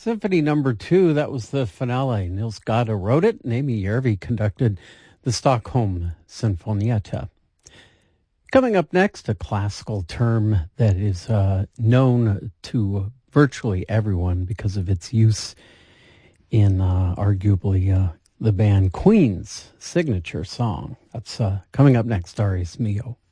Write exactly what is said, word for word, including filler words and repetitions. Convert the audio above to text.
Symphony number two, that was the finale. Nils Gade wrote it, and Amy Järvi conducted the Stockholm Sinfonietta. Coming up next, a classical term that is uh, known to virtually everyone because of its use in uh, arguably uh, the band Queen's signature song. That's uh, coming up next, Darius Milhaud.